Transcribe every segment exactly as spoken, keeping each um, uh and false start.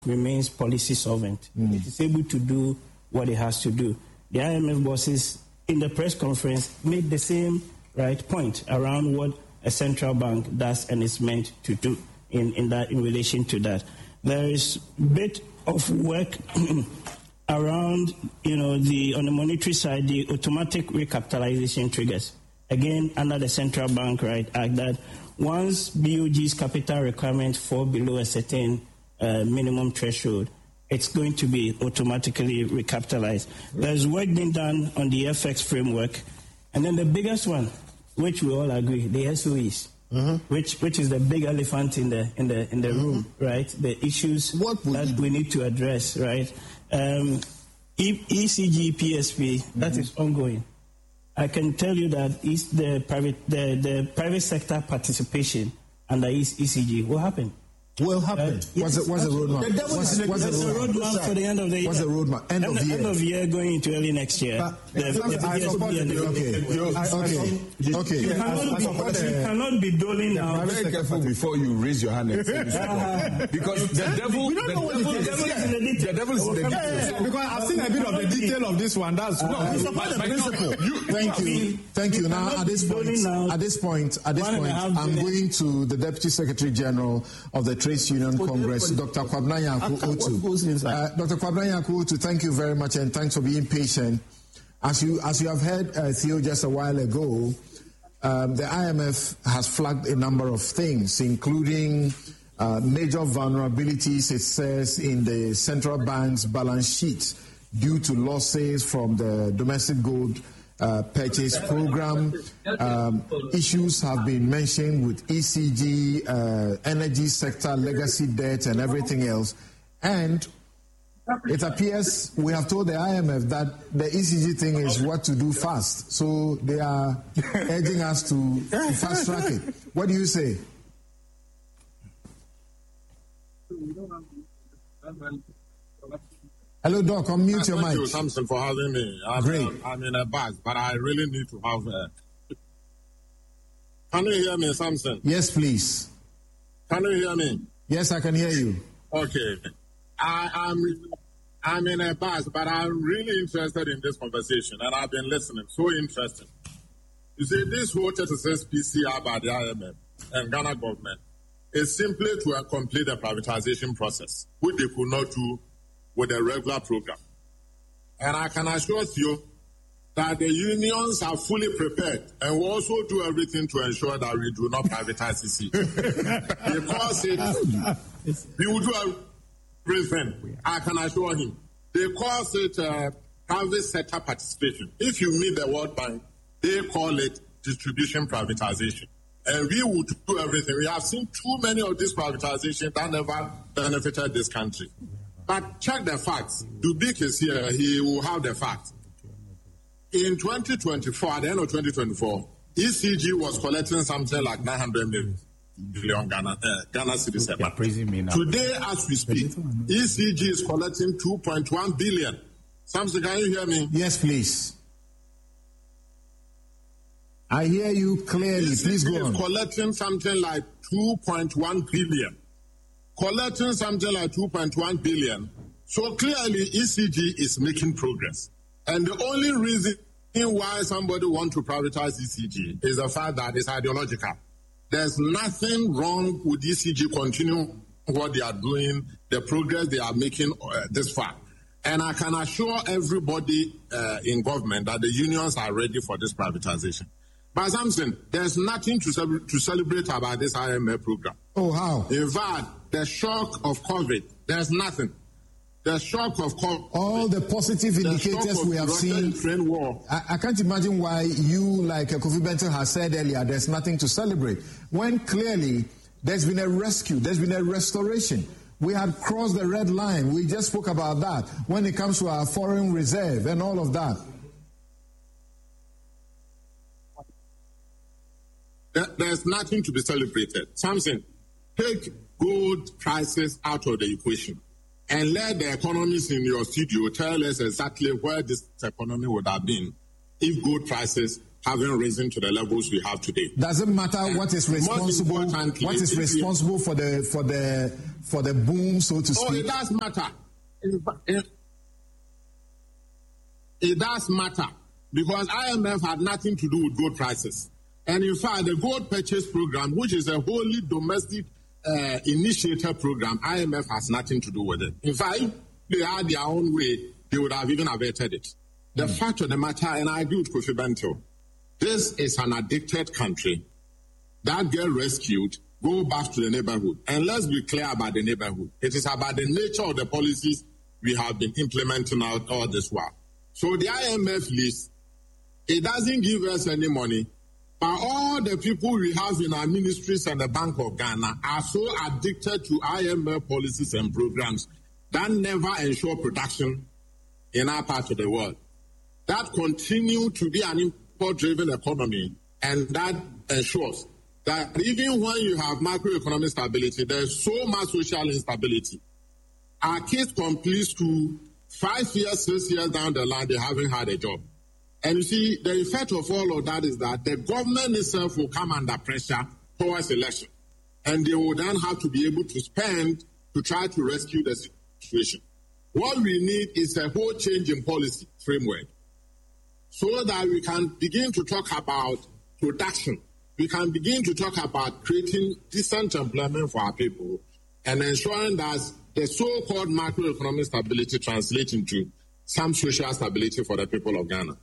remains policy solvent. Mm. It is able to do what it has to do. The I M F bosses in the press conference made the same right point around what a central bank does and is meant to do in, in that in relation to that. There is a bit of work around, you know, the on the monetary side, the automatic recapitalization triggers. Again, under the Central Bank Right Act, that once B O G's capital requirement fall below a certain uh, minimum threshold, it's going to be automatically recapitalized. There's work being done on the F X framework. And then the biggest one, which we all agree, the S O Es, mm-hmm. which which is the big elephant in the in the in the mm-hmm. room, right? The issues that we need to address, right? Um, E C G P S P, mm-hmm. that is ongoing. I can tell you that is the private the, the private sector participation under E C G will happen. Will happen. Uh, yes, what's the, what's the roadmap? The what's, the, what's the roadmap, roadmap for the end of the year? What's the roadmap? End of end, year. End of year going into early next year. But, the, the, the I support it. Okay. Okay. Okay. You cannot, be, you cannot be doling now. Be very careful before you raise your hand and say because the devil, the devil, the devil is in the detail. The devil is in the detail. Because I've seen a bit of the detail of this one. That's no. You support the principle. Thank you. Thank you. Now at this point, at this point, at this point, I'm going to the Deputy Secretary General of the Trades Union Congress. Doctor Kwabena Nyarko-Otu. Uh, Doctor Kwabena Nyarko-Otu, thank you very much and thanks for being patient. As you as you have heard, uh, Theo, just a while ago, um, the I M F has flagged a number of things, including uh, major vulnerabilities, it says, in the central bank's balance sheet due to losses from the domestic gold Uh, purchase program. Um, issues have been mentioned with E C G, uh, energy sector, legacy debt, and everything else. And it appears we have told the I M F that the E C G thing is what to do fast. So they are urging us to, to fast track it. What do you say? Hello, Doc. Unmute your mic. Thank you, Samson, for having me. I'm, Great. Um, I'm in a bus, but I really need to have a... Can you hear me, Samson? Yes, please. Can you hear me? Yes, I can hear you. Okay. I, I'm, I'm in a bus, but I'm really interested in this conversation, and I've been listening. So interesting. You see, this whole thirty-six P C R by the I M F and Ghana government is simply to uh, complete the privatization process, which they could not do with a regular program. And I can assure you that the unions are fully prepared and will also do everything to ensure that we do not privatize E C G. Because it, we will do everything, I can assure him. They call it uh, private sector participation. If you meet the World Bank, they call it distribution privatization. And we will do everything. We have seen too many of these privatizations that never benefited this country. But check the facts. Dubik is here. He will have the facts. In twenty twenty-four, at the end of twenty twenty-four, E C G was collecting something like nine hundred million Ghana, uh, Ghana cedis. Today, as we speak, E C G is collecting two point one billion. Samson, can you hear me? Yes, please. I hear you clearly. E C G please go on. Is collecting something like two point one billion. Collecting something like two point one billion. So clearly E C G is making progress. And the only reason why somebody wants to privatize E C G is the fact that it's ideological. There's nothing wrong with E C G continuing what they are doing, the progress they are making uh, this far. And I can assure everybody uh, in government that the unions are ready for this privatization. But Samson, there's nothing to, ce- to celebrate about this I M F program. Oh, how? In fact, the shock of COVID, there's nothing. The shock of COVID. All the positive indicators we have seen. I, I can't imagine why you, like uh, Kofi Benton has said earlier, there's nothing to celebrate. When clearly there's been a rescue, there's been a restoration. We had crossed the red line. We just spoke about that when it comes to our foreign reserve and all of that. There's nothing to be celebrated. Samson, take gold prices out of the equation and let the economists in your studio tell us exactly where this economy would have been if gold prices haven't risen to the levels we have today. Doesn't matter what is responsible. What is responsible for the for the for the boom, so to speak? Oh, it does matter. It, it does matter because I M F had nothing to do with gold prices. And in fact, the gold purchase program, which is a wholly domestic uh, initiator program, I M F has nothing to do with it. In fact, if they had their own way, they would have even averted it. The mm. fact of the matter, and I agree with Kofi Bento, this is an addicted country that get rescued, go back to the neighborhood. And let's be clear about the neighborhood. It is about the nature of the policies we have been implementing out all this while. So the I M F list, it doesn't give us any money, but all the people we have in our ministries and the Bank of Ghana are so addicted to I M F policies and programs that never ensure production in our part of the world. That continue to be an import-driven economy, and that ensures that even when you have macroeconomic stability, there's so much social instability. Our kids complete school, five years, six years down the line, they haven't had a job. And you see, the effect of all of that is that the government itself will come under pressure towards election. And they will then have to be able to spend to try to rescue the situation. What we need is a whole change in policy framework so that we can begin to talk about production. We can begin to talk about creating decent employment for our people and ensuring that the so-called macroeconomic stability translates into some social stability for the people of Ghana.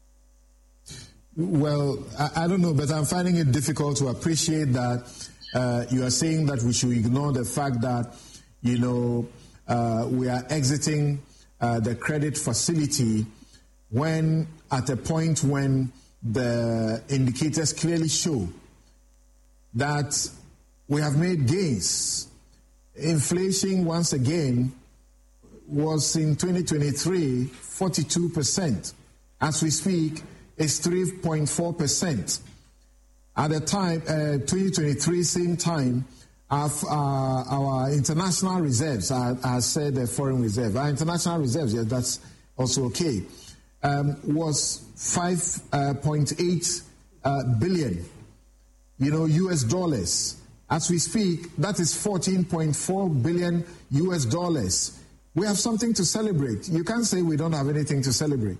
Well, I, I don't know, but I'm finding it difficult to appreciate that uh, you are saying that we should ignore the fact that, you know, uh, we are exiting uh, the credit facility when at a point when the indicators clearly show that we have made gains. Inflation, once again, was in twenty twenty-three forty-two percent. As we speak, it's three point four percent. At the time, uh, twenty twenty-three, same time, our, uh, our international reserves, I, I said the foreign reserve, our international reserves, yeah, that's also okay, um, was five point eight uh, billion, you know, U S dollars. As we speak, that is fourteen point four billion U S dollars. We have something to celebrate. You can't say we don't have anything to celebrate.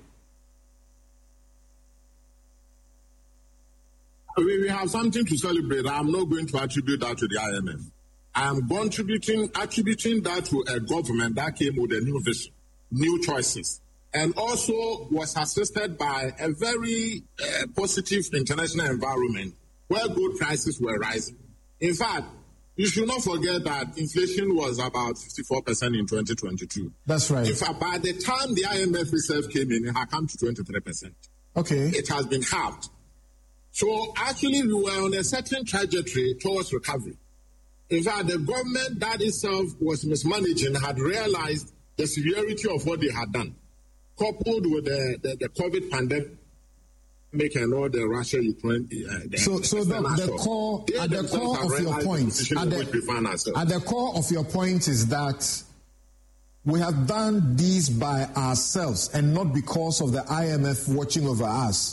We have something to celebrate. I'm not going to attribute that to the I M F. I am contributing, attributing that to a government that came with a new vision, new choices, and also was assisted by a very uh, positive international environment where gold prices were rising. In fact, you should not forget that inflation was about fifty-four percent in twenty twenty-two. That's right. In fact, by the time the I M F reserve came in, it had come to twenty-three percent. Okay. It has been halved. So actually, we were on a certain trajectory towards recovery. In fact, the government that itself was mismanaging had realized the severity of what they had done, coupled with the, the, the COVID pandemic and all the Russia-Ukraine. Uh, the, so, so the, the core, at the core of your point, at the, at the core of your point is that we have done these by ourselves and not because of the I M F watching over us.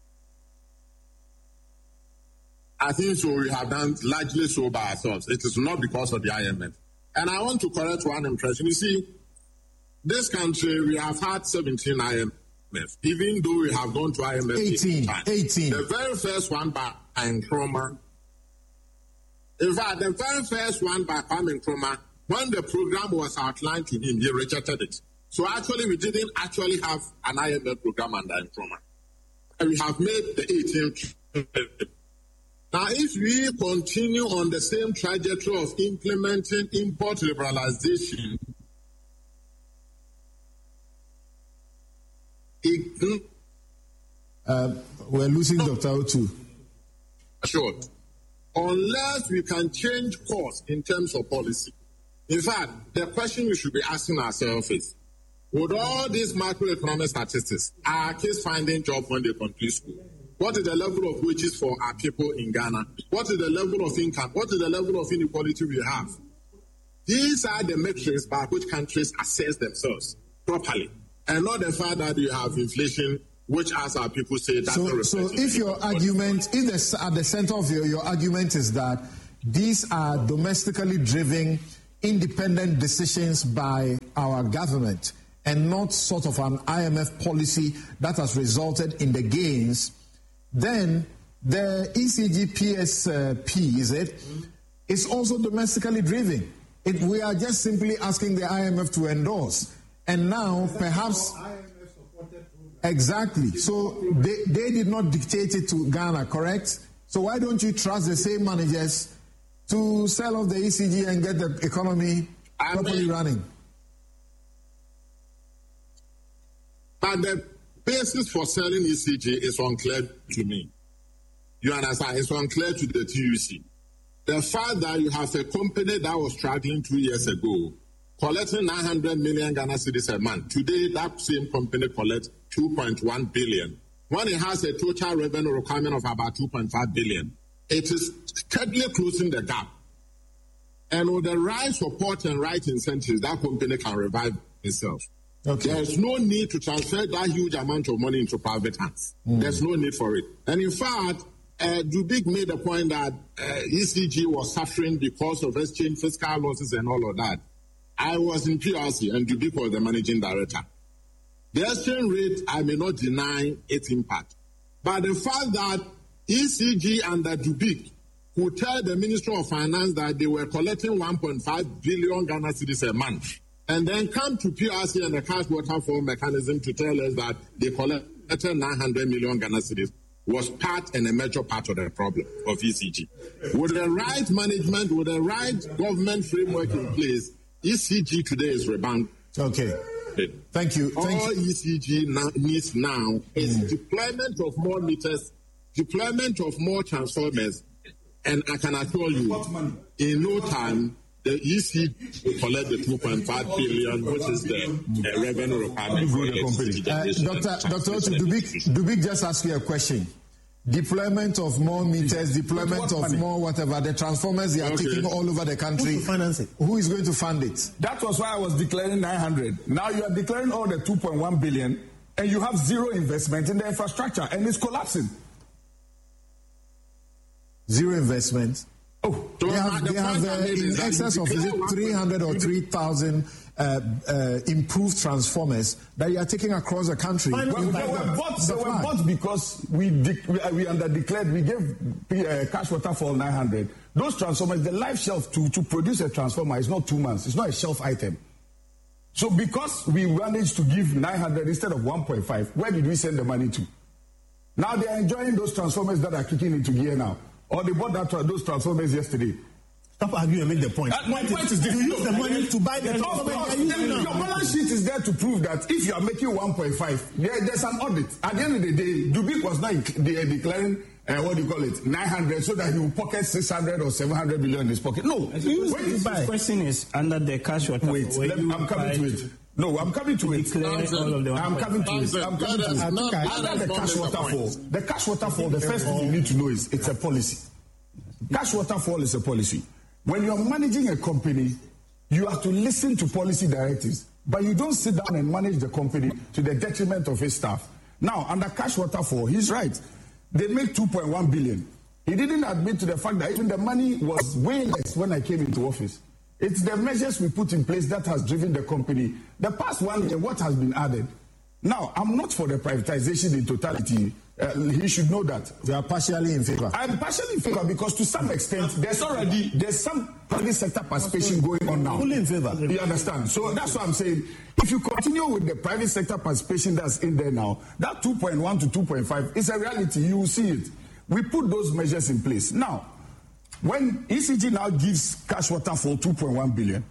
I think so. We have done largely so by ourselves. It is not because of the I M F. And I want to correct one impression. You see, this country, we have had seventeen I M F, even though we have gone to I M F eighteen times. eighteen. The very first one by Nkrumah. In fact, the very first one by Kwame Nkrumah, when the program was outlined to him, he rejected it. So actually, we didn't actually have an I M F program under Nkrumah. And we have made the eighteenth. Now, if we continue on the same trajectory of implementing import liberalization, it, uh, we're losing no, Doctor Otu. Sure. Unless we can change course in terms of policy. In fact, the question we should be asking ourselves is, with all these macroeconomic statistics, are kids finding jobs when they complete school? What is the level of wages for our people in Ghana? What is the level of income? What is the level of inequality we have? These are the metrics by which countries assess themselves properly, and not the fact that you have inflation, which, as our people say, doesn't so, so if your argument, if the, at the center of your, your argument is that these are domestically driven independent decisions by our government and not sort of an I M F policy that has resulted in the gains, then the E C G P S P, is it, is also domestically driven. It, we are just simply asking the I M F to endorse. And now perhaps... Exactly. So they, they did not dictate it to Ghana, correct? So why don't you trust the same managers to sell off the E C G and get the economy properly running? But the basis for selling E C G is unclear to me. You understand? It's unclear to the T U C. The fact that you have a company that was struggling two years ago, collecting nine hundred million Ghana cedis a month. Today, that same company collects two point one billion. When it has a total revenue requirement of about two point five billion, it is steadily closing the gap. And with the right support and right incentives, that company can revive itself. Okay. There's no need to transfer that huge amount of money into private hands. Mm. There's no need for it. And in fact, uh, Dubik made the point that uh, E C G was suffering because of exchange fiscal losses and all of that. I was in P R C and Dubik was the managing director. The exchange rate, I may not deny its impact. But the fact that E C G and the Dubik could tell the Minister of Finance that they were collecting one point five billion Ghana cedis a month, and then come to P R C and the cash waterfall mechanism to tell us that they collected nine hundred million Ghana cedis, was part and a major part of the problem of E C G. With the right management, with the right government framework in place, E C G today is rebound. Okay. Thank you. Thank All you. E C G now needs now is mm. deployment of more meters, deployment of more transformers, and I can assure you, in no time, the E C G will collect the two point five billion, which is the uh, revenue requirement for the company. Uh, Doctor Doctor Otu, Dubik, Dubik just asked you a question. Deployment of more meters, deployment of money? more whatever, the transformers they are okay. taking all over the country. Who, finance it? Who is going to fund it? That was why I was declaring nine hundred. Now you are declaring all the two point one billion and you have zero investment in the infrastructure and it's collapsing. Zero investment? Oh, they have, they have uh, in excess of is it three hundred or three thousand uh, uh, improved transformers that you are taking across the country. Well, well, they were bought, they were bought because we de- we, we under declared, we gave uh, cash waterfall nine hundred. Those transformers, the life shelf to, to produce a transformer is not two months. It's not a shelf item. So because we managed to give nine hundred instead of one point five, where did we send the money to? Now they are enjoying those transformers that are kicking into gear now. Or they bought that, those transformers yesterday. Stop arguing and make the point. Uh, my point is, you use the money to buy the transformers. Your balance sheet is there to prove that if you are making one point five, there, there's an audit. At the end of the day, Dubik was not de- declaring, uh, what do you call it, nine hundred, so that he will pocket six hundred or seven hundred billion in his pocket. No. The question is under the cash waterfall. Wait, let, I'm coming to it. No, I'm coming to it. All of them. I'm coming to it. I'm coming to it. Under the cash waterfall, the cash waterfall, the first thing you need to know is it's a policy. Cash waterfall is a policy. When you're managing a company, you have to listen to policy directives, but you don't sit down and manage the company to the detriment of his staff. Now, under cash waterfall, he's right. They make two point one billion. He didn't admit to the fact that even the money was way less when I came into office. It's the measures we put in place that has driven the company. The past one year, what has been added? Now, I'm not for the privatization in totality. Uh, he should know that. They are partially in favor. I'm partially in favor because to some extent, there's already, there's some private sector participation going on now. Fully in favor. You understand? So that's what I'm saying. If you continue with the private sector participation that's in there now, that two point one to two point five is a reality. You will see it. We put those measures in place. Now, when E C G now gives cash water for two point one billion,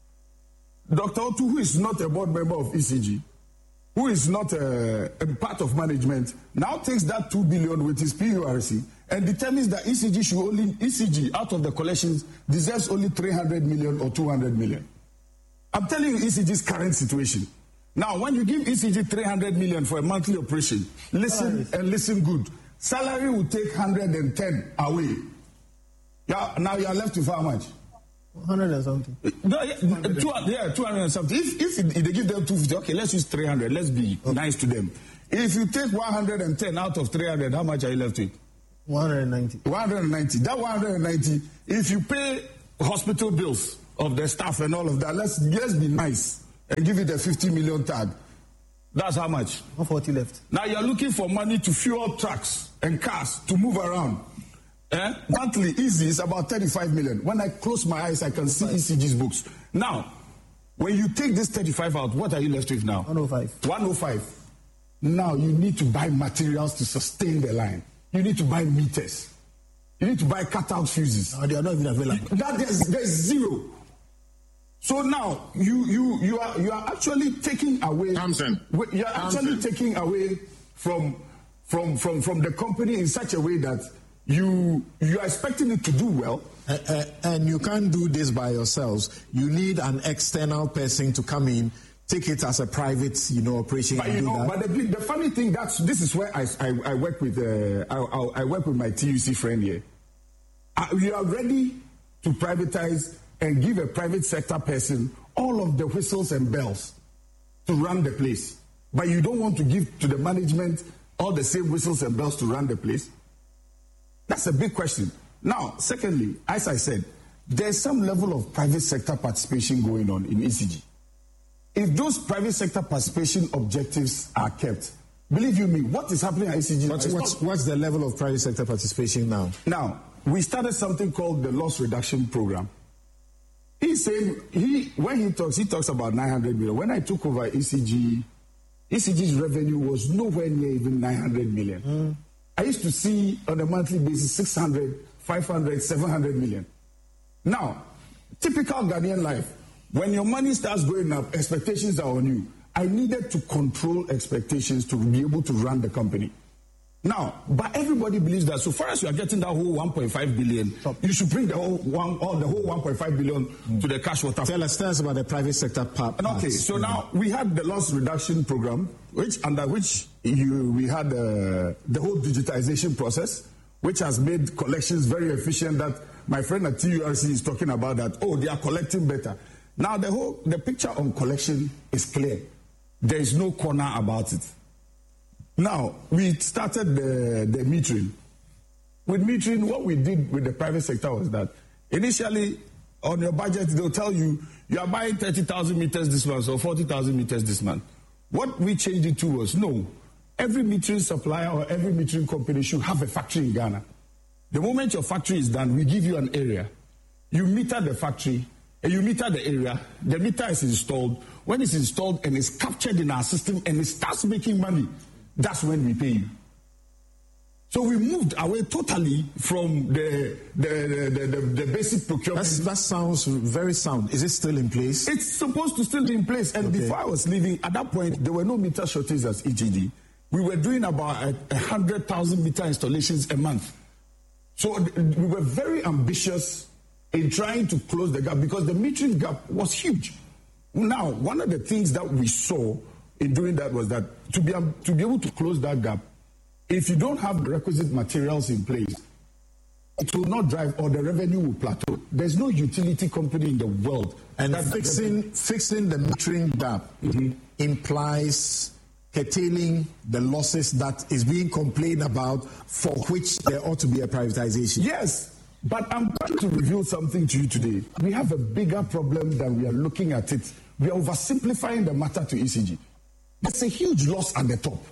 Doctor Otu, who is not a board member of E C G, who is not a, a part of management, now takes that two billion with his P U R C and determines that E C G should only, E C G out of the collections deserves only three hundred million or two hundred million. I'm telling you E C G's current situation. Now, when you give E C G three hundred million for a monthly operation, listen and listen good. Salary will take one hundred ten away. Yeah, now you are left with how much? one hundred and something. No, yeah, two, yeah, two hundred and something. If, if, if they give them two fifty, okay, let's use three hundred. Let's be okay. nice to them. If you take one hundred ten out of three hundred, how much are you left with? one hundred ninety. one hundred ninety. That one hundred ninety, if you pay hospital bills, of the staff and all of that. Let's let's be nice and give it a fifty million tag. That's how much? one forty left. Now you're looking for money to fuel trucks and cars to move around. Eh? Monthly, easy, is about thirty-five million. When I close my eyes, I can see E C G's books. Now, when you take this thirty-five out, what are you left with now? one oh five. one oh five. Now you need to buy materials to sustain the line. You need to buy meters. You need to buy cutout fuses. No, they are not even available. That there's, there's zero. So now you you you are you are actually taking away. Thompson. You are actually Thompson. taking away from from from from the company in such a way that you you are expecting it to do well. Uh, uh, and you can't do this by yourselves. You need an external person to come in, take it as a private, you know, operation. But and you do know, that. but the, the funny thing, that's this is where I I, I work with uh, I, I, I work with my T U C friend here. Uh, we are ready to privatize and give a private sector person all of the whistles and bells to run the place. But you don't want to give to the management all the same whistles and bells to run the place? That's a big question. Now, secondly, as I said, there's some level of private sector participation going on in E C G. If those private sector participation objectives are kept, believe you me, what is happening at E C G? What's, what's, what's the level of private sector participation now? Now, we started something called the loss reduction program. He's saying, he, when he talks, he talks about nine hundred million. When I took over E C G, E C G's revenue was nowhere near even nine hundred million. Mm. I used to see on a monthly basis six hundred, five hundred, seven hundred million. Now, typical Ghanaian life, when your money starts going up, expectations are on you. I needed to control expectations to be able to run the company. Now, but everybody believes that so far as you are getting that whole one point five billion, you should bring the whole one, all the whole one point five billion mm. to the cash water. Tell us, tell us about the private sector part. Okay, so mm. now we had the loss reduction program, which under which you, we had uh, the whole digitization process, which has made collections very efficient. That my friend at T U R C is talking about that. Oh, they are collecting better. Now the whole the picture on collection is clear. There is no corner about it. Now, we started the, the metering. With metering, what we did with the private sector was that initially, on your budget, they'll tell you, you are buying thirty thousand meters this month or forty thousand meters this month. What we changed it to was, no, every metering supplier or every metering company should have a factory in Ghana. The moment your factory is done, we give you an area. You meter the factory, and you meter the area. The meter is installed. When it's installed and it's captured in our system and it starts making money, that's when we pay you. So we moved away totally from the the, the, the, the basic procurement. That's, that sounds very sound. Is it still in place? It's supposed to still be in place. And okay. Before I was leaving, at that point, there were no meter shortages as E G D. We were doing about a, a hundred thousand meter installations a month. So we were very ambitious in trying to close the gap because the metering gap was huge. Now, one of the things that we saw in doing that was that to be, to be able to close that gap, if you don't have the requisite materials in place, it will not drive or the revenue will plateau. There's no utility company in the world. And fixing, fixing the metering gap mm-hmm. implies curtailing the losses that is being complained about, for which there ought to be a privatization. Yes, but I'm going to reveal something to you today. We have a bigger problem than we are looking at it. We are oversimplifying the matter to E C G. There's a huge loss at the top.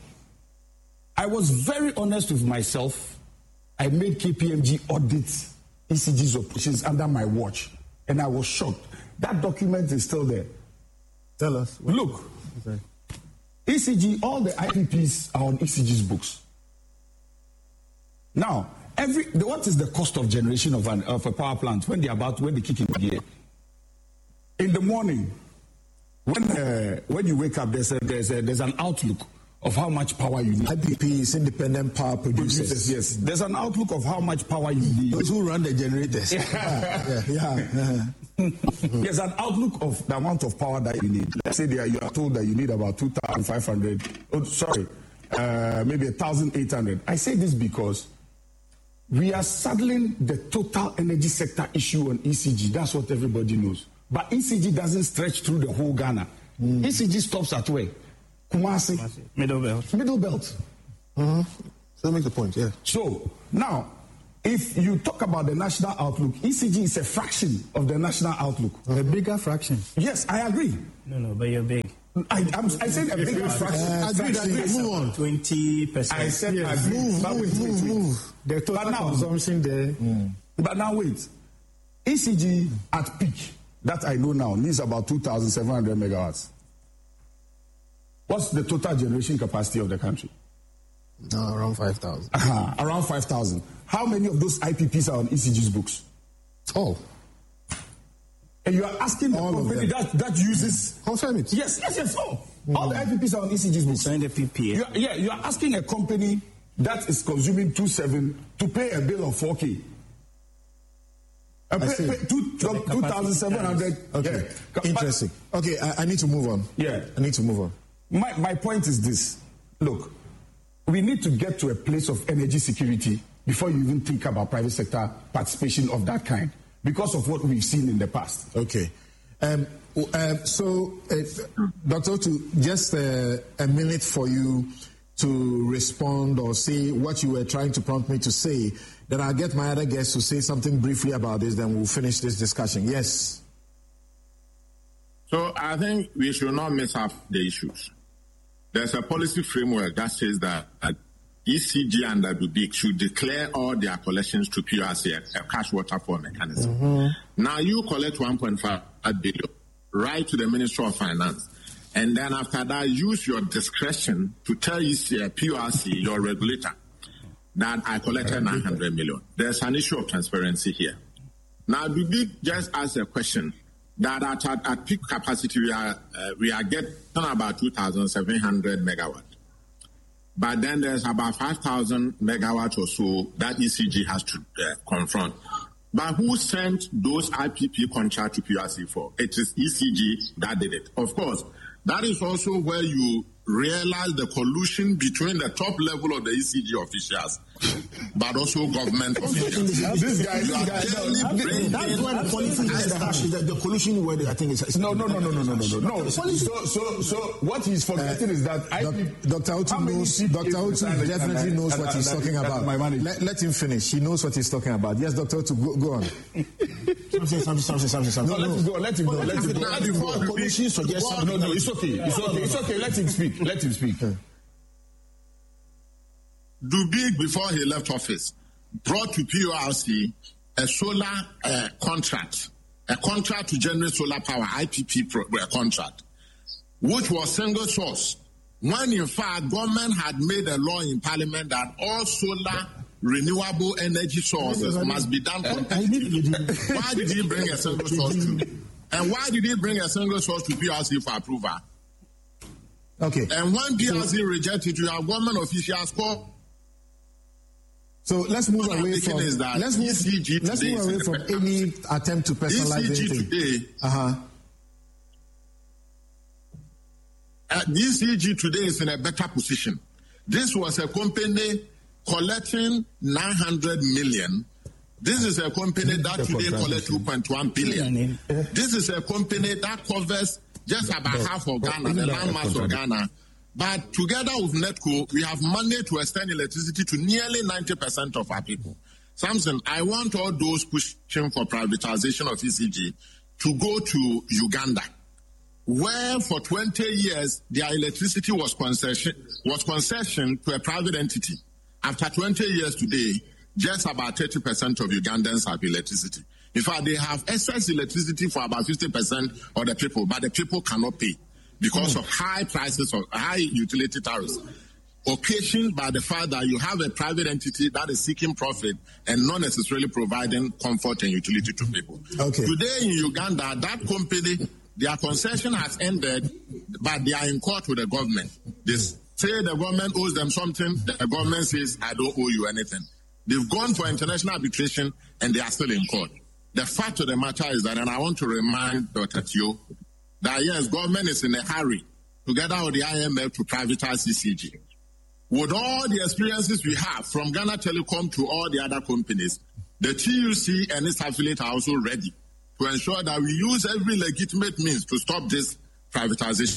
I was very honest with myself. I made K P M G audit E C G's operations under my watch, and I was shocked. That document is still there. Tell us. Look, okay. E C G, all the I P Ps are on E C G's books. Now, every what is the cost of generation of, an, of a power plant when they about when they kick in gear? In the morning, when uh, when you wake up, there's a, there's a, there's an outlook of how much power you need. I P P is independent power producers. producers. Yes, there's an outlook of how much power you need. Those who run the generators. yeah, yeah. yeah. There's an outlook of the amount of power that you need. Let's say there you are told that you need about two thousand five hundred. Oh, sorry, uh, maybe one thousand eight hundred. I say this because we are saddling the total energy sector issue on E C G. That's what everybody knows. But E C G doesn't stretch through the whole Ghana. Mm. E C G stops at where? Kumasi. Middle belt. Middle belt. Mm-hmm. So that makes the point, yeah. So, now, if you talk about the national outlook, E C G is a fraction of the national outlook. A bigger fraction. Yes, I agree. No, no, but you're big. I, I'm, I said a bigger fraction. Uh, agreed, agreed. Move on. twenty percent. I said yes. agree. Move, But move, wait, move, wait, wait. move. The total now, consumption there. Mm. But now wait. E C G at peak, that I know now, needs about two thousand seven hundred megawatts. What's the total generation capacity of the country? No, around five thousand. Uh-huh, around five thousand. How many of those I P Ps are on E C G's books? Oh. And you are asking All a company that, that uses... Confirm it. Yes, yes, yes. Oh. Mm. All the I P Ps are on E C G's books. Sign the P P A. You are, yeah, you are asking a company that is consuming two seven to pay a bill of four K. Uh, pay, pay two, two thousand seven hundred. Okay. Yeah. Interesting. Okay, I, I need to move on. Yeah. I need to move on. My, my point is this. Look, we need to get to a place of energy security before you even think about private sector participation of that kind, because of what we've seen in the past. Okay. Um, uh, so, uh, Doctor Otu, just uh, a minute for you to respond or say what you were trying to prompt me to say. Then I'll get my other guests to say something briefly about this, then we'll finish this discussion. Yes. So I think we should not mess up the issues. There's a policy framework that says that E C G and W B should declare all their collections to P R C, a cash waterfall mechanism. Mm-hmm. Now you collect one point five billion, write to the Ministry of Finance, and then after that, use your discretion to tell E C G, P R C, your regulator, that I collected nine hundred million. There's an issue of transparency here. Now, W B just asked a question that at, at, at peak capacity, we are, uh, we are getting about two thousand seven hundred megawatts. But then there's about five thousand megawatts or so that E C G has to uh, confront. But who sent those I P P contracts to P R C for? It is E C G that did it. Of course, that is also where you realize the collusion between the top level of the E C G officials, but also government officials. This guy, this guy, that's why the policy is the, the, the collusion word. I think is no, no, no, no, no, no, no, no. no. So, so, so, what he's forgetting uh, is that I, Doctor Otu knows. Doctor Otu definitely and, knows and, what and, he's and, talking and, about. Let, let him finish. He knows what he's talking about. Yes, Doctor Otu, go, go on. something, something, something, something, something. No, let him go. Let him go. Let him go. Let him go. Collusion suggests something. No, no, it's okay. It's okay. It's okay. Let him speak. Let him speak. Dubig, before he left office, brought to P R C a solar uh, contract, a contract to generate solar power, I P P pro, uh, contract, which was single source. When in fact, government had made a law in parliament that all solar renewable energy sources must be done competitively. Why did he bring a single source to? And why did he bring a single source to P R C for approval? Okay. And when P R C so, rejected, you have government officials call. So let's move what away from let's move, E C G let's move away from any attempt to personalize E C G anything. Today, uh-huh. uh, E C G today is in a better position. This was a company collecting nine hundred million. This is a company that today collects two point one billion. This is a company that covers just about half of Ghana, the landmass of Ghana. But together with NETCO, we have managed to extend electricity to nearly ninety percent of our people. Samson, I want all those pushing for privatization of E C G to go to Uganda, where for twenty years their electricity was concession was concession to a private entity. After twenty years today, just about thirty percent of Ugandans have electricity. In fact, they have excess electricity for about fifty percent of the people, but the people cannot pay because mm. of high prices of high utility tariffs, occasioned by the fact that you have a private entity that is seeking profit and not necessarily providing comfort and utility to people. Okay. Today in Uganda, that company, their concession has ended, but they are in court with the government. They say the government owes them something, the government says, I don't owe you anything. They've gone for international arbitration and they are still in court. The fact of the matter is that, and I want to remind Doctor Tio, that yes, government is in a hurry, together with the I M F, to privatize E C G. With all the experiences we have, from Ghana Telecom to all the other companies, the T U C and its affiliates are also ready to ensure that we use every legitimate means to stop this privatization.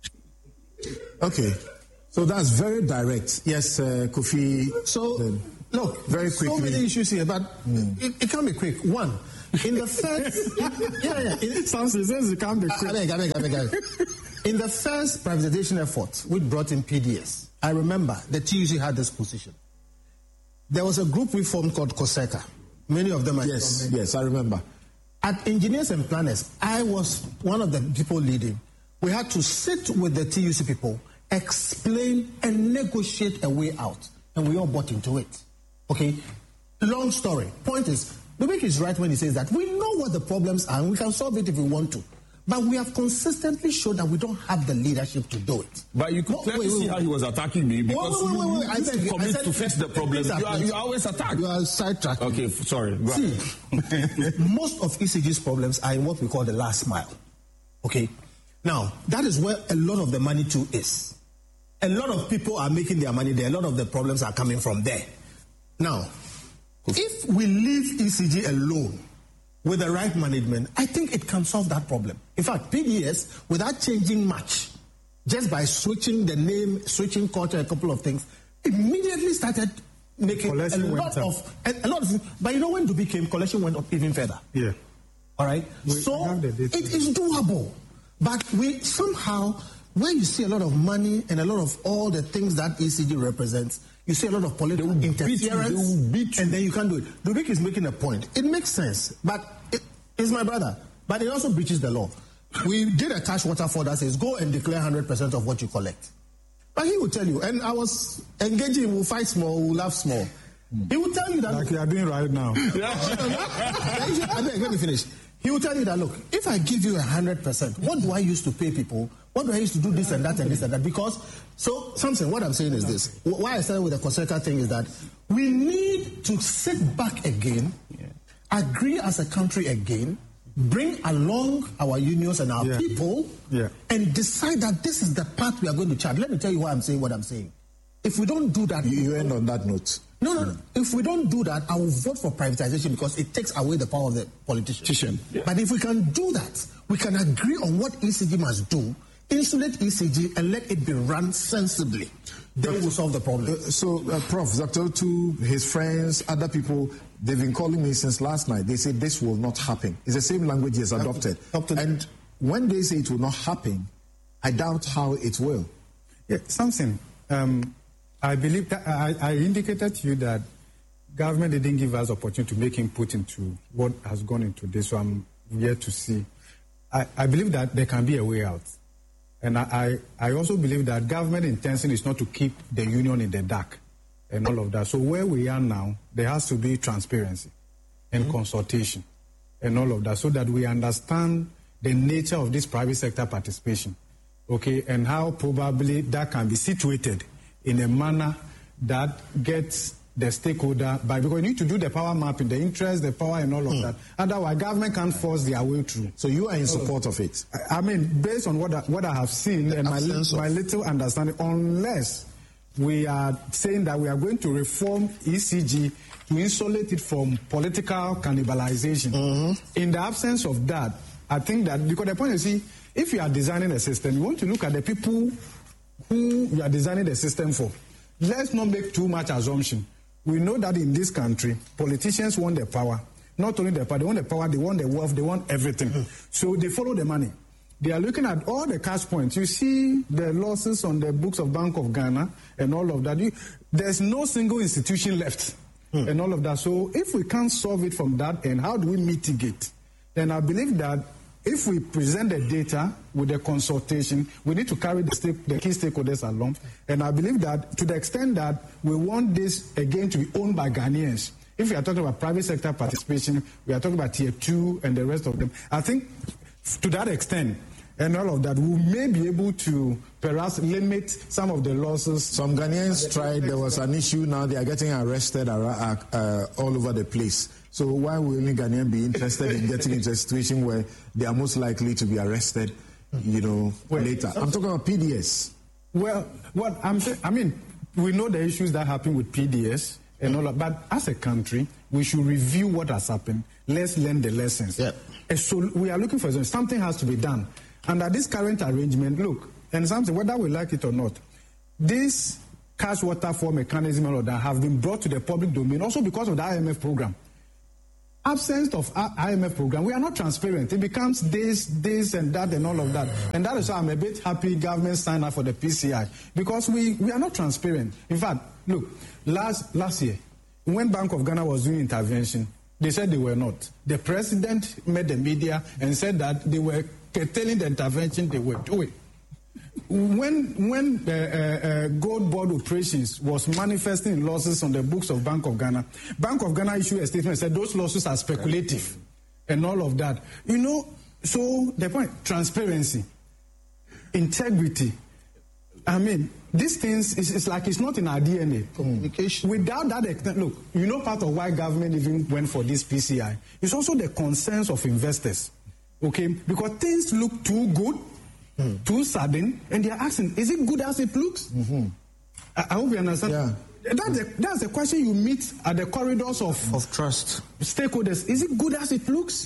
Okay. So that's very direct. Yes, uh, Kofi. So, Look, very quickly. So many issues here, but mm. it, it can be quick. One, in the first, yeah, yeah, it sounds says it can't be quick. I beg, I beg, I beg, I beg. In the first privatization effort, we brought in P D S. I remember the T U C had this position. There was a group we formed called COSECA. Many of them are yes, yes, I remember. At Engineers and Planners, I was one of the people leading. We had to sit with the T U C people, explain and negotiate a way out, and we all bought into it. Okay? Long story. Point is, Lubick is right when he says that we know what the problems are and we can solve it if we want to. But we have consistently shown that we don't have the leadership to do it. But you could no, clearly wait, wait, see how he was attacking me because wait, wait, wait, wait. you, I you said, commit I said, to fix the problem. You are, you are always attacked. You are sidetracked. Okay, sorry. Go see, most of E C G's problems are in what we call the last mile. Okay? Now, that is where a lot of the money too is. A lot of people are making their money there. A lot of the problems are coming from there. Now, if we leave E C G alone with the right management, I think it can solve that problem. In fact, P D S, without changing much, just by switching the name, switching culture, a couple of things, immediately started making collection a lot of a, a lot of things. But you know, when Dubi came, collection went up even further. Yeah. All right. We, so it is doable, but we somehow, when you see a lot of money and a lot of all the things that E C G represents, you see a lot of political interference, and then you can't do it. Dubick is making a point. It makes sense, but it, it's my brother. But it also breaches the law. We did a cash waterfall that says, go and declare one hundred percent of what you collect. But he will tell you, and I was engaging, we'll fight small, we'll laugh small. Mm. He will tell you that... Like you are doing right now. I beg, let me finish. He will tell you that, look, if I give you one hundred percent, what do I use to pay people? What do I use to do this and that and this and that? Because, so, something, what I'm saying is this. Why I started with the COSECA thing is that we need to sit back again, yeah. agree as a country again, bring along our unions and our yeah. people, yeah. and decide that this is the path we are going to chart. Let me tell you why I'm saying what I'm saying. If we don't do that... You, you end on that note. No, no, no. If we don't do that, I will vote for privatization because it takes away the power of the politician. Yeah. But if we can do that, we can agree on what E C G must do, insulate E C G and let it be run sensibly. Then we'll solve the problem. Uh, so, uh, Prof, Doctor to his friends, other people, they've been calling me since last night. They say this will not happen. It's the same language he has adopted. adopted. And when they say it will not happen, I doubt how it will. Yeah, something. Um, I believe that I, I indicated to you that government didn't give us opportunity to make input into what has gone into this, so I'm yet to see. I, I believe that there can be a way out. And I, I also believe that government intention is not to keep the union in the dark and all of that. So where we are now, there has to be transparency and mm-hmm. consultation and all of that so that we understand the nature of this private sector participation, okay, and how probably that can be situated in a manner that gets the stakeholder by, because you need to do the power mapping, the interest, the power, and all of mm. that. Otherwise, government can't force their way through. So you are in support of it? I, I mean, based on what I, what I have seen the and my, my little understanding, unless we are saying that we are going to reform E C G to insulate it from political cannibalization. Mm-hmm. In the absence of that, I think that, because the point is, see, if you are designing a system, you want to look at the people who you are designing the system for. Let's not make too much assumption. We know that in this country, politicians want the power. Not only the power, they want the power, they want the wealth, they want everything. Mm. So they follow the money. They are looking at all the cash points. You see the losses on the books of Bank of Ghana and all of that. You, there's no single institution left mm. and all of that. So if we can't solve it from that end, how do we mitigate? Then I believe that if we present the data with the consultation, we need to carry the, stake, the key stakeholders along. And I believe that to the extent that we want this, again, to be owned by Ghanaians, if we are talking about private sector participation, we are talking about tier two and the rest of them, I think to that extent, and all of that, we may be able to perhaps limit some of the losses. Some Ghanaians tried, there was an issue, now they are getting arrested uh, uh, all over the place. So why will any Ghanaian be interested in getting into a situation where they are most likely to be arrested, you know, well, later? I'm talking about P D S. Well, what I'm saying, I mean, we know the issues that happen with P D S and all that, but as a country, we should review what has happened. Let's learn the lessons. Yeah. And so we are looking for something. Something has to be done. Under this current arrangement, look, and something, whether we like it or not, this cash waterfall mechanism and all that have been brought to the public domain also because of the I M F program. Absence of I M F program, we are not transparent. It becomes this, this, and that, and all of that. And that is why I'm a bit happy government signed up for the P C I, because we, we are not transparent. In fact, look, last last year, when Bank of Ghana was doing intervention, they said they were not. The president made the media and said that they were curtailing the intervention they were doing. When when uh, uh, uh, gold board operations was manifesting losses on the books of Bank of Ghana, Bank of Ghana issued a statement and said those losses are speculative and all of that. You know, so the point, transparency, integrity. I mean, these things, is it's like it's not in our D N A. Communication. Without that extent, look, you know part of why government even went for this P C I. It's also the concerns of investors, okay? Because things look too good, Mm. too sudden, and they are asking, is it good as it looks? Mm-hmm. I, I hope you understand. Yeah. That's, the, that's the question you meet at the corridors of, of trust. Stakeholders. Is it good as it looks?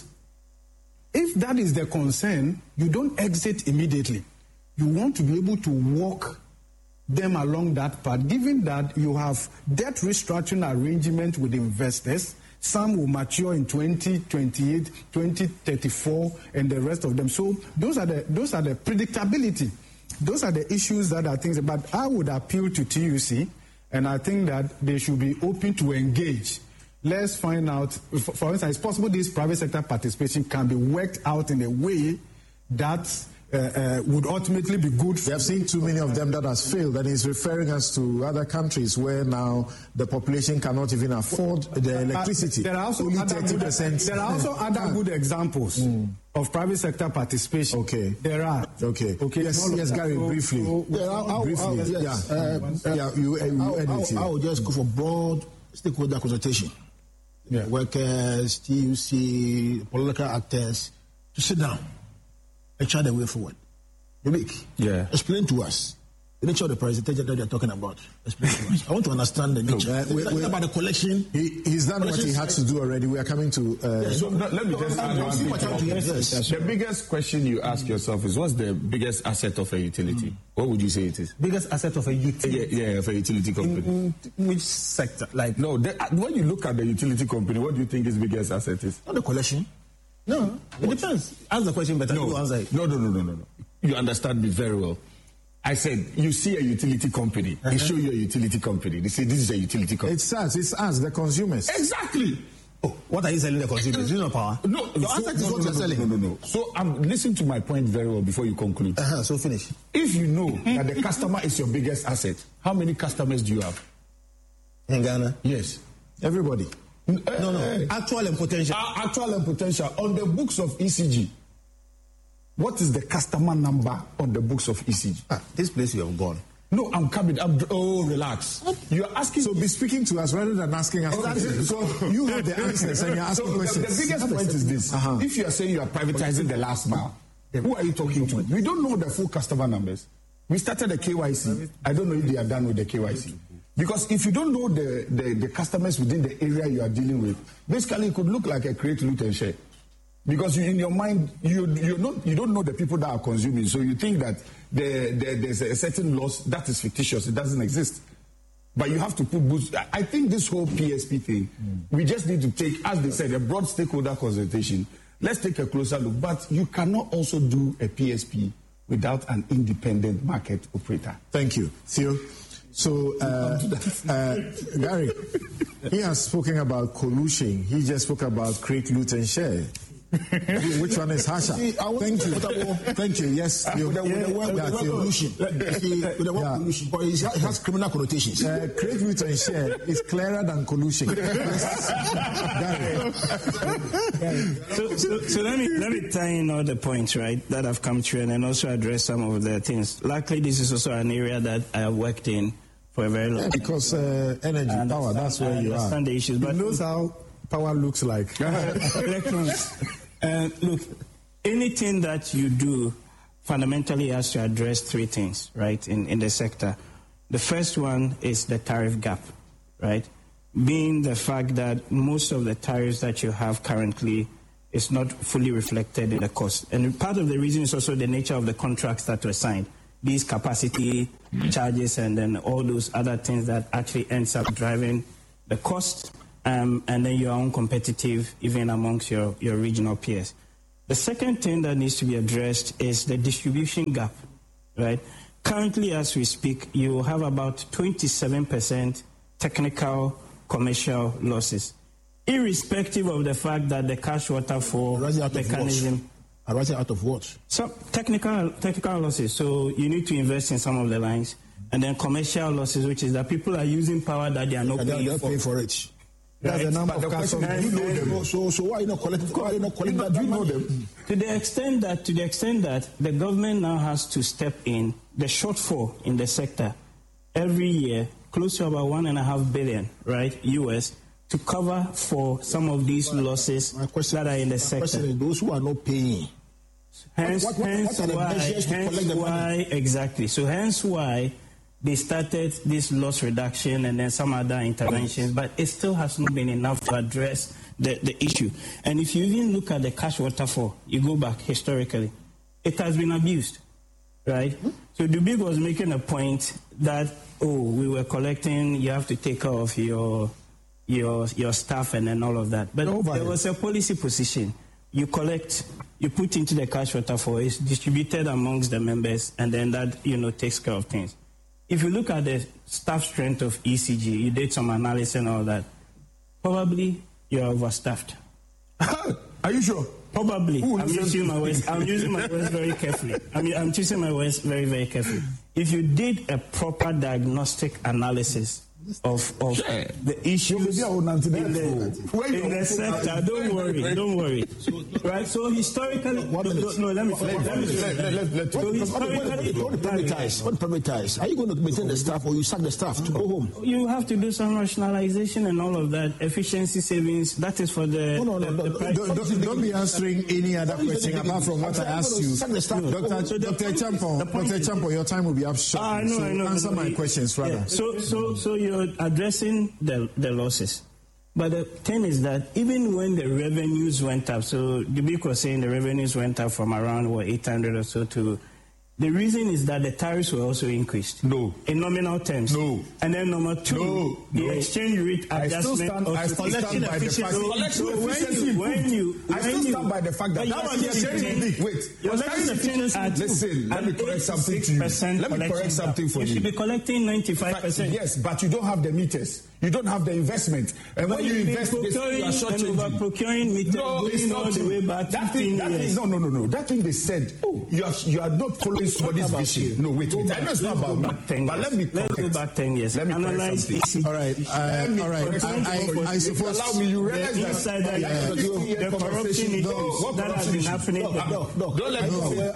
If that is the concern, you don't exit immediately. You want to be able to walk them along that path, given that you have debt restructuring arrangement with investors. Some will mature in twenty twenty-eight, twenty thirty-four, and the rest of them. So those are the those are the predictability. Those are the issues that are things. But I would appeal to T U C, and I think that they should be open to engage. Let's find out. For, for instance, it's possible this private sector participation can be worked out in a way that uh, uh, would ultimately be good. We have seen too many of them that has failed, and he's referring us to other countries where now the population cannot even afford the electricity. Uh, there are also Only other thirty percent. Good, there are also other good examples mm. of private sector participation. Okay. There are. Okay. Okay. Yes, yes, Gary, so, briefly. So, yeah, I'll, I'll, briefly. I'll, yes. Yeah. Uh, yeah. You. Uh, you I'll, I'll, I'll just go for broad stakeholder consultation. Yeah. Workers, T U C, political actors to sit down and chart the way forward. Vivek, yeah. explain to us the nature of the presentation that you're talking about. Explain to us. I want to understand the nature. No, uh, we, we, about the collection. He, he's done what he had to do already. We are coming to. Uh, yeah, so no, let me just add one thing. Yes. The biggest question you ask yourself is, what's the biggest asset of a utility? Mm. What would you say it is? Biggest asset of a utility? Yeah, yeah of a utility company. In, in which sector? Like no, the, when you look at the utility company, what do you think its biggest asset is? Not the collection. No, what? It depends. Ask the question better. No, you answer it. no, no, no, no, no, no. You understand me very well. I said, you see a utility company, uh-huh. they show you a utility company. They say, this is a utility company. It's us, it's us, the consumers. Exactly. Oh, what are you selling the consumers? You know power? No, the asset is no, what no, you're no, selling. No, no, no. So um, listen to my point very well before you conclude. Uh-huh, so finish. If you know that the customer is your biggest asset, how many customers do you have? In Ghana? Yes. Everybody. Uh, no, no. Uh, actual and potential. Uh, actual and potential. On the books of E C G, what is the customer number on the books of E C G? Ah, this place you have gone. No, I'm coming. I'm, oh, relax. You're asking. So be speaking to us rather than asking us questions. So you have the answers and you're asking so questions. The, the biggest point is this. Uh-huh. If you are saying you are privatizing the last mile, who are you talking to? We don't know the full customer numbers. We started the K Y C. I don't know if they are done with the K Y C. Because if you don't know the, the, the customers within the area you are dealing with, basically it could look like a create, loot and share. Because you, in your mind, you you not you don't know the people that are consuming, so you think that the, the, there's a certain loss that is fictitious. It doesn't exist. But you have to put boots. I think this whole P S P thing, mm. we just need to take, as they said, a broad stakeholder consultation. Let's take a closer look. But you cannot also do a P S P without an independent market operator. Thank you, Theo. So, uh, uh, Gary, he has spoken about collusion. He just spoke about create, loot, and share. Which one is harsher? Thank you. Thank you. Yes. You, with the, with the word, yeah, with the word collusion. With the word yeah. collusion. But it has criminal connotations. Uh, create, loot, and share is clearer than collusion. Yes. so, so, so let me let me tie in all the points, right, that have come through, and then also address some of the things. Luckily, this is also an area that I have worked in for a very long time. Because uh, energy, power, that's where you are. I understand the issues, but he knows how power looks like. Electrons. Uh, look, anything that you do fundamentally has to address three things, right, in, in the sector. The first one is the tariff gap, right, being the fact that most of the tariffs that you have currently is not fully reflected in the cost. And part of the reason is also the nature of the contracts that were signed. these capacity charges and then all those other things that actually ends up driving the cost, um, and then you are uncompetitive even amongst your, your regional peers. The second thing that needs to be addressed is the distribution gap, right? Currently, as we speak, you have about twenty-seven percent technical commercial losses, irrespective of the fact that the cash waterfall mechanism... Arising out of what? So technical technical losses. So you need to invest in some of the lines, and then commercial losses, which is that people are using power that they are not and paying they're for. paying for it. That's right? the number but of customers. You know them. So, so why are you not collecting? Why are you not collecting that? Do you know them? To the extent that to the extent that the government now has to step in, the shortfall in the sector every year close to about one and a half billion, right, U S, to cover for some of these losses that are in the sector. Question, those who are not paying. Hence, what, what, hence what why, hence why exactly. So hence why they started this loss reduction and then some other interventions, but it still has not been enough to address the, the issue. And if you even look at the cash waterfall, you go back historically, it has been abused, right? Mm-hmm. So Dubig was making a point that, oh, we were collecting, you have to take care of your your your staff and then all of that. But no, there was a policy position. You collect, you put into the cash waterfall, it's distributed amongst the members, and then that, you know, takes care of things. If you look at the staff strength of E C G, you did some analysis and all that, probably you're overstaffed. Are you sure? Probably. I'm using my words. I'm using my words very carefully. I mean, I'm choosing my words very, very carefully. If you did a proper diagnostic analysis of of sure. the issues in the, in the sector, don't worry, don't worry. Right? So historically, what no, no, let me let me so historically, don't privatize. What privatize? Are you going to maintain the staff or you sack the staff to go home? You have to do some rationalization and all of that, efficiency savings. That is for the. No, no, no. the, the don't, don't, don't be answering any other question apart from what I asked you. Doctor Doctor Champo, Doctor Champo, your time will be up short. I know, so I know. Answer my questions rather. Yeah. So, so, so you're addressing the the losses. But the thing is that even when the revenues went up, so Dubik was saying the revenues went up from around, what, eight hundred or so to... The reason is that the tariffs were also increased. No. In nominal terms. No. And then number two, no. the no. exchange rate I adjustment... Stand, I still stand by the fact... So when you... When you I still you, stand by the fact that... that was the exchange... Wait. Your efficiency at... Listen, let me correct something to you. Let me correct something for you. You should be collecting ninety-five percent. Yes, but you don't have the meters. You don't have the investment. And when you invest, you are short-changing. Procuring meters, no, it's not all the way back that thing, that thing, no, no, no, no. That thing they said, oh, you are, you are not following somebody's vision. No, wait, wait. I know it's not about me. But let me Let's go back ten years. Let me analyze something. All right, uh, all right. I, I, I suppose... Allow me, you realize that the corruption that has been happening... Don't let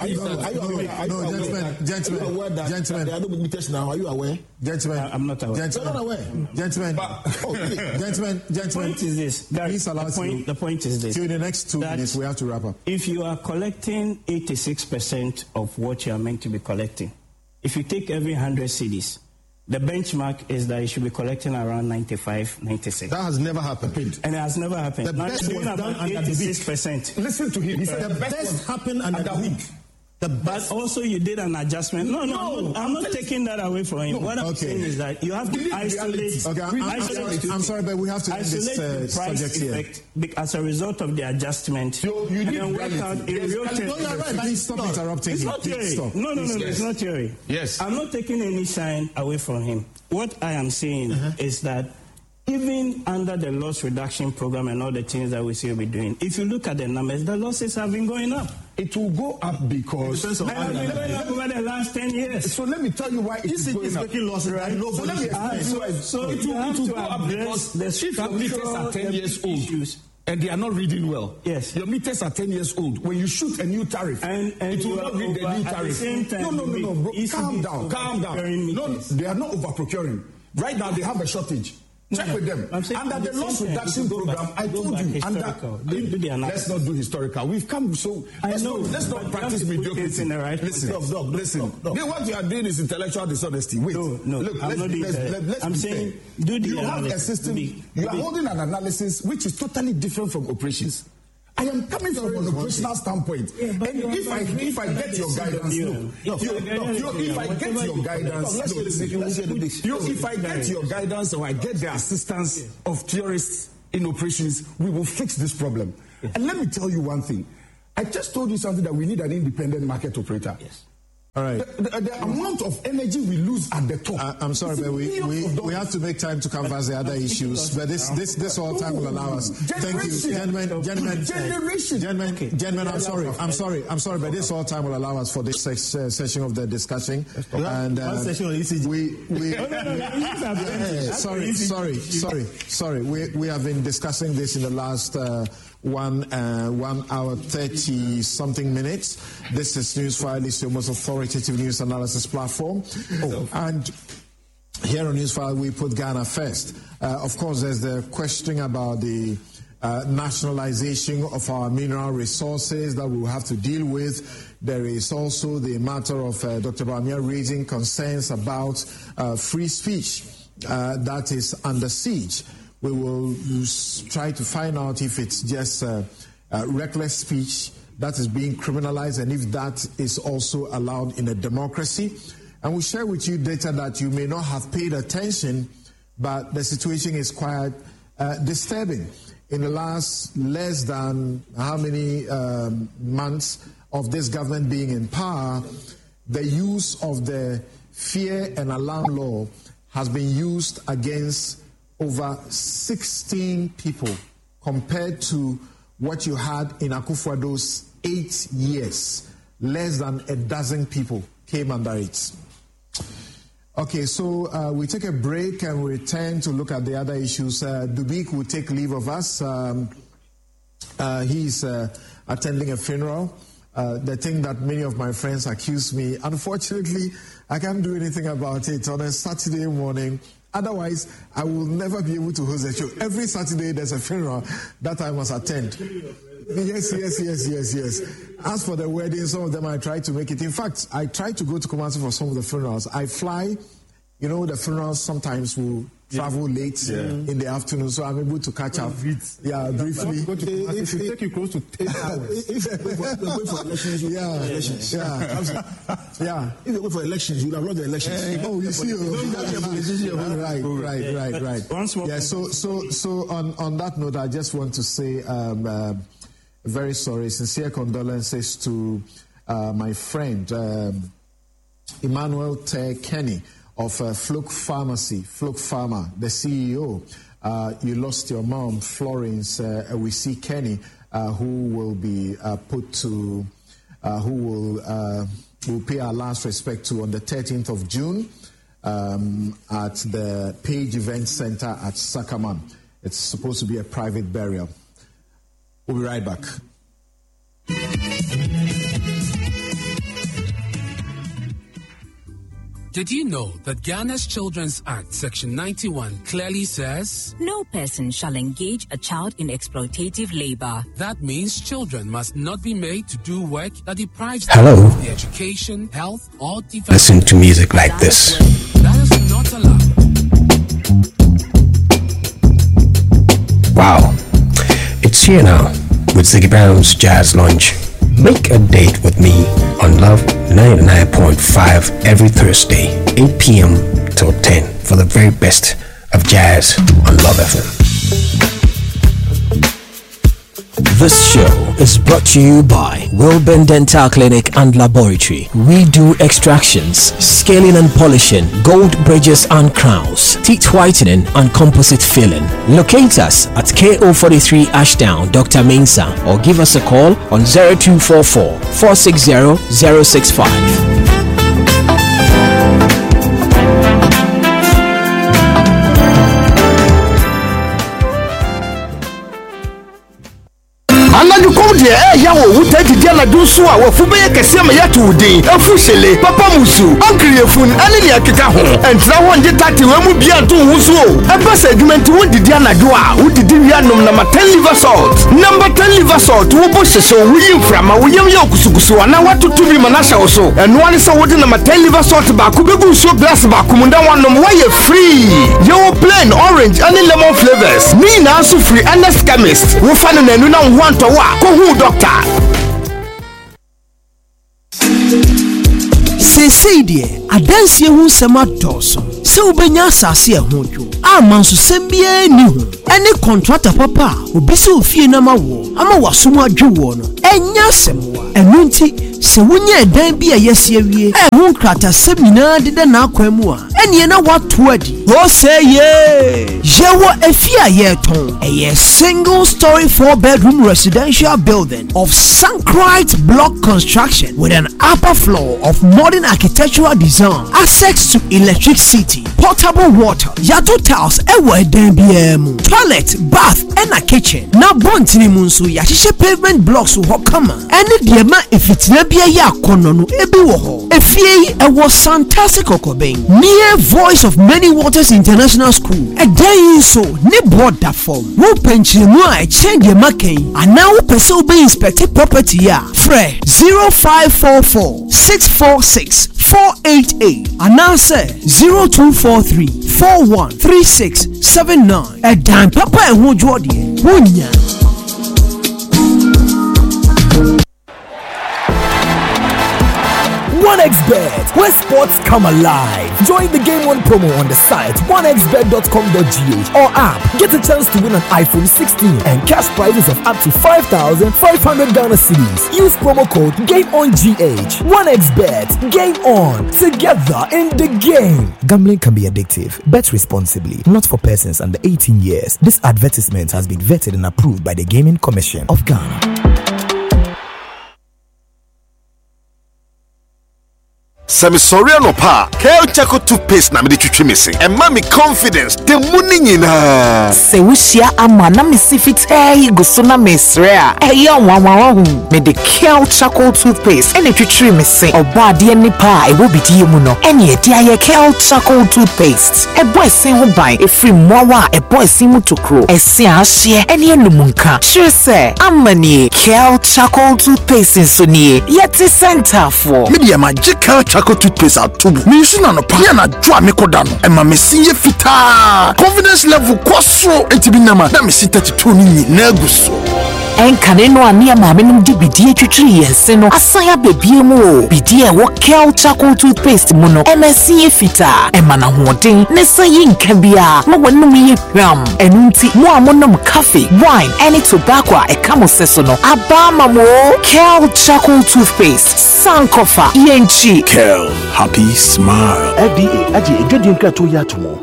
me... No, gentlemen, gentlemen, gentlemen. There are no meters now. Are you aware? Gentlemen, I'm not aware. Gentlemen, not aware. Gentlemen, gentlemen, gentlemen. The point is this. Please allow the point, the point is this. Till the next two minutes, we have to wrap up. If you are collecting eighty-six percent of what you are meant to be collecting, if you take every one hundred cedis, the benchmark is that you should be collecting around ninety-five, ninety-six. That has never happened. And it has never happened. The best was done under eighty-six percent. Listen to him. He said the best happened under the week. The but also you did an adjustment. No, no, no I'm not, I'm not taking that away from him. No, what I'm okay. saying is that you have to isolate. Okay, I'm, I'm, sorry, I'm sorry, but we have to isolate this, uh, the price effect here. As a result of the adjustment. So you need and work out in real terms. No, you're right. Please stop interrupting. It's not theory. No, no, no, no, it's not theory. Yes. I'm not taking any shine away from him. What I am saying uh-huh. is that even under the loss reduction program and all the things that we see we're doing, if you look at the numbers, the losses have been going up. It will go up because it has been going up over the last ten years. So let me tell you why it is going up. Making losses, right? No, so let me explain. So, so it will, it will go up because the if your meters are ten years old issues. And they are not reading well. Yes. Your meters are ten years old. When you shoot a new tariff, and, and it will not read the new tariff. The time, no, no, no, no, bro. Calm down, calm down. No, they are not over procuring. Right now, they have a shortage. Check no, with them. Under the loss reduction program, I told you, under, do, do let's not do historical. We've come so, let's, know, not, let's not practice mediocrity. Right listen, dog, dog, listen. Dog, dog. What you are doing is intellectual dishonesty. Wait, no, no, look, I'm let's, not doing let's, that. Let, let's I'm saying, do the you analysis. have a system, be, you are be. holding an analysis which is totally different from operations. I am coming from an operational standpoint. Yeah, and if I if I get your guidance, no, no, if I get your guidance, if I get your guidance or I get the assistance of theorists in operations, we will fix this problem. Yes. And let me tell you one thing. I just told you something that we need an independent market operator. Yes. All right. The, the, the amount of energy we lose at the top. Uh, I'm sorry, but we, we, we have to make time to canvas the other issues. But this this this all time will allow us. Thank you, gentlemen, gentlemen, generation, gentlemen, okay. gentlemen. I'm sorry, I'm sorry, I'm sorry, but this all time will allow us for this sex, uh, session of the discussion. And uh, we we. Sorry, sorry, sorry, sorry. We we have been discussing this in the last. Uh, One uh, one hour thirty something minutes. This is Newsfile. It's your most authoritative news analysis platform. Oh, and here on Newsfile, we put Ghana first. Uh, of course, there's the question about the uh, nationalization of our mineral resources that we will have to deal with. There is also the matter of uh, Doctor Bawumia raising concerns about uh, free speech uh, that is under siege. We will try to find out if it's just uh, uh, reckless speech that is being criminalized and if that is also allowed in a democracy. And we'll share with you data that you may not have paid attention, but the situation is quite uh, disturbing. In the last less than how many um, months of this government being in power, the use of the fear and alarm law has been used against over sixteen people compared to what you had in Akufo-Addo's eight years. Less than a dozen people came under it. Okay, so uh, we take a break and we return to look at the other issues. Uh, Dubik will take leave of us. Um, uh, he's uh, attending a funeral. Uh, the thing that many of my friends accuse me, unfortunately, I can't do anything about it on a Saturday morning. Otherwise, I will never be able to host a show. Every Saturday, there's a funeral that I must attend. Yes, yes, yes, yes, yes. As for the wedding, some of them I try to make it. In fact, I try to go to Kumasi for some of the funerals. I fly. You know, the funerals sometimes will travel late yeah. in the afternoon, so I'm able to catch up. Yeah, briefly. If you take you close to ten hours. If you're going for elections, you yeah, elections. Yeah, yeah. If you go for elections, you have lost the elections. Hey, oh, you see, right, right, right, right. Once more. Yeah. So, so, so on on that note, I just want to say, um, uh, very sorry, sincere condolences to uh, my friend um, Emmanuel Ter Kenny of uh, Fluke Pharmacy, Fluke Pharma, the C E O. Uh, you lost your mom, Florence uh, we see Kenny, uh, who will be uh, put to, uh, who will uh, will pay our last respect to on the thirteenth of June um, at the Page Event Center at Sakaman. It's supposed to be a private burial. We'll be right back. Did you know that Ghana's Children's Act, Section ninety-one, clearly says, no person shall engage a child in exploitative labor. That means children must not be made to do work that deprives Hello. them of the education, health, or development. Listen to music like this. That is not allowed. Wow. It's here now with Ziggy Brown's Jazz Lunch. Make a date with me on Love ninety-nine point five every Thursday, eight p.m. till ten for the very best of jazz on Love F M. This show is brought to you by Wilburn Dental Clinic and Laboratory. We do extractions, scaling and polishing, gold bridges and crowns, teeth whitening and composite filling. Locate us at K O forty-three Ashdown, Doctor Mensa, or give us a call on zero two four four, four six zero, zero six five. Yeah. ya wo wuta didia na dunso a wo fu be kese ma ya to din afu shele papa musu ankriefun ane ne akeka ho entra ho nje tati we mu bia to hu so eba se adwumenti wo didia na do a wo didi wi anom na ten liver salt number ten liver salt wo bo sese wo yim frama wo yim ya okusukusu ana watoto bi manasha wo so eno ane se wo de na ten liver salt ba ku begu so glass ba ku munda wanom wo ye free yo plain orange ane lemon flavors ni na so free and chemist wo fa no nanu na ho anto wa ko hu doctor Sesi die adansie hu sema doso se ubenya asase ehunjo amanso sembie ni hu ene contractor papa obisi ofie na mawo ama wasomu adwo no enya semwa enunti se wonye edan bi ayese awie ehun krata semina de na akwemu a ene na wato adi o say ye jewo efia yeton a single story four bedroom residential building of Sankrite block construction with an upper floor of modern architectural design, access to electricity, potable water, yato tiles, ewe den biemu, toilet, bath, and a kitchen. Na bontini munsu ya shishe pavement blocks wo kama. Ene diema ifitine biya ya konono ebi woho. Efie ewo fantastic okoben. Near Voice of Many Waters International School. E den so ne board da form. Wo penchine mu a change ye maken. Ana wo pese ube inspect property ya. Fre zero five four four six four six four eight eight and answer zero two four three four one three six seven nine. A damn papa and who Jordan. OneXBet, where sports come alive. Join the Game One promo on the site one x bet dot com dot g h or app. Get a chance to win an iPhone sixteen and cash prizes of up to five thousand five hundred Ghana cedis. Use promo code GameOnGH. OneXBet, Game On, together in the game. Gambling can be addictive. Bet responsibly. Not for persons under eighteen years. This advertisement has been vetted and approved by the Gaming Commission of Ghana. Sami sorry no pa. Kel Chaco toothpaste na me de twetwe me se. And me confidence. The money nyina. Se wushia ama na me sifit eh go so na me sre a. Eh ya wanwa hu. Me de Kel Chaco toothpaste. Ene twetwe me se. Oba de ni pa e wo bidie mu no. Ene e de aye Kel Chaco toothpaste. E boy sen ho ban e free mowa e boy sen mu tokro. E se ahye ene enumunka. Sure se amani Kel Chaco toothpaste so nie. Yeti center for. Me de magical Chaco toothpaste atubu. Me use na no pa na dwa me koda no. E ma me sinye fita. Confidence level kwasro entibi nama. Na me sin thirty-two ni na aguso. Enkane no ania maame no di bidie twitwiri yense no asaya bebie mu o bidie wo Kel Chaco toothpaste mu no M S C fita e mana hoden ne sayi nka bia ma wonum yi hwam enunti mo amonom cafe wine any tobacco e kamo seso no aba mamo Kel Chaco toothpaste sankofa yenchi Kel happy smile F D A aji edwedi nka to ya tomo.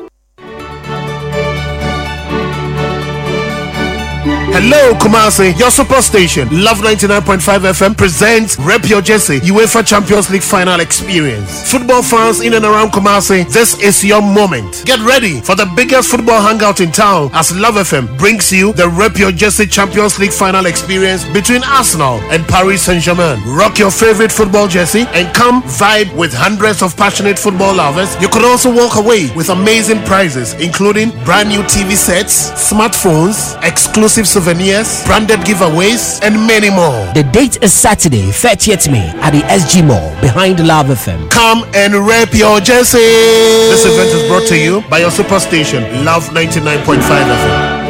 Hello, Kumasi, your super station. Love ninety-nine point five F M presents Rep Your Jersey UEFA Champions League final experience. Football fans in and around Kumasi, this is your moment. Get ready for the biggest football hangout in town as Love F M brings you the Rep Your Jersey Champions League final experience between Arsenal and Paris Saint-Germain. Rock your favorite football jersey and come vibe with hundreds of passionate football lovers. You could also walk away with amazing prizes, including brand new T V sets, smartphones, exclusive souvenirs, branded giveaways, and many more. The date is Saturday, thirtieth May at the S G Mall behind Love F M. Come and rep your jersey. This event is brought to you by your super station, Love ninety-nine point five F M.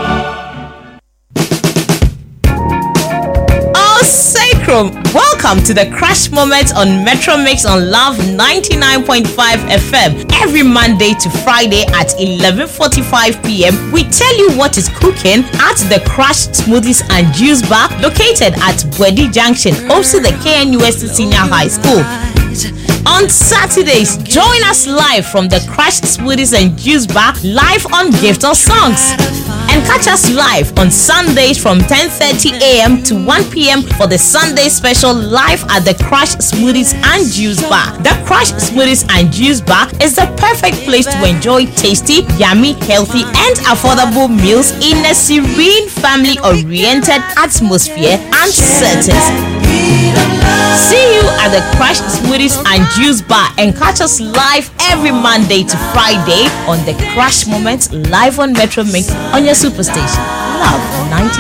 Welcome to the Crash Moment on Metro Mix on Love ninety-nine point five F M. Every Monday to Friday at eleven forty-five p.m. we tell you what is cooking at the Crash Smoothies and Juice Bar located at Bwedi Junction, opposite the K N U S T Senior High School. On Saturdays, join us live from the Crash Smoothies and Juice Bar live on Gift of Songs. And catch us live on Sundays from ten thirty a.m. to one p.m. for the Sunday special live at the Crush Smoothies and Juice Bar. The Crush Smoothies and Juice Bar is the perfect place to enjoy tasty, yummy, healthy, and affordable meals in a serene, family-oriented atmosphere and settings. See you at the Crush Smoothies and Juice Bar and catch us live every Monday to Friday on the Crush Moment live on Metro Mix on your superstation. Love ninety.